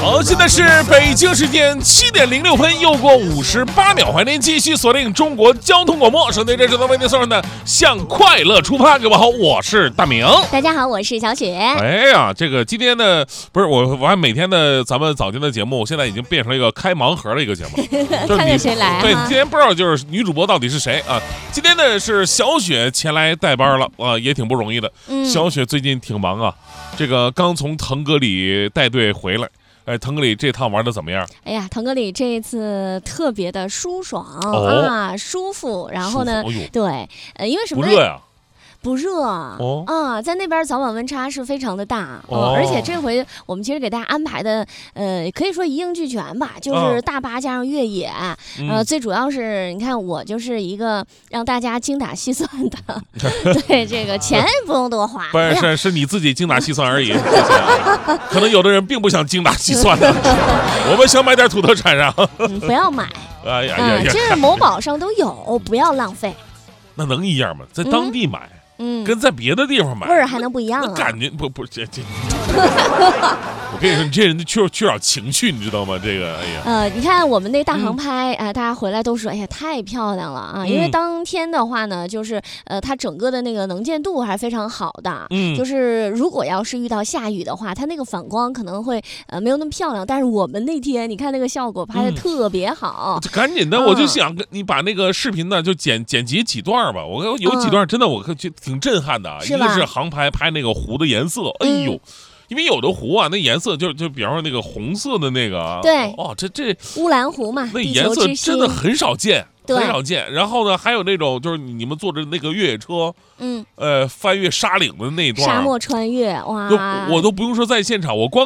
好，现在是北京时间7:06，又过58秒，欢迎您继续锁定中国交通广播，收听这是为您送上的向快乐出发。各位好，我是大明。 大家好，我是小雪。 哎呀，这个今天的不是我还每天的咱们早间的节目，现在已经变成了一个开盲盒的一个节目了。 看看谁来啊？ 对，今天不知道就是女主播到底是谁啊？今天呢是小雪前来带班了啊，也挺不容易的。小雪最近挺忙啊，这个刚从腾格里带队回来。哎，腾格里这趟玩的怎么样？ 哎呀，腾格里这一次特别的舒爽、舒服。然后呢，对，因为什么？ 不热呀？ 不热在那边早晚温差是非常的大而且这回我们其实给大家安排的可以说一应俱全吧，就是大巴加上越野，最主要是你看我就是一个让大家精打细算的，对，这个钱不用多花， 不是你自己精打细算而已，可能有的人并不想精打细算的，我们想买点土特产上， 不要买， 哎呀， 这某宝上都有，不要浪费。 那能一样吗？在当地买。跟在别的地方买味儿还能不一样啊？ 感觉不这，我跟你说，你这人缺少情趣，你知道吗？这个，哎呀， 你看我们那大航拍，大家回来都说，哎呀，太漂亮了啊！因为当天的话呢，就是它整个的那个能见度还是非常好的，就是如果要是遇到下雨的话，它那个反光可能会没有那么漂亮，但是我们那天你看那个效果拍的特别好， 赶紧的，我就想跟你把那个视频呢就剪辑几段吧，我有几段真的我挺震撼的，一个是航拍拍那个湖的颜色，哎呦。因为有的湖啊，那颜色就比方说那个红色的那个， 对， 这乌兰湖嘛， 那颜色真的很少见， 很少见。然后呢，还有那种就是你们坐着那个越野车，翻越沙岭的那一段， 沙漠穿越，哇， 我都不用说在现场，我光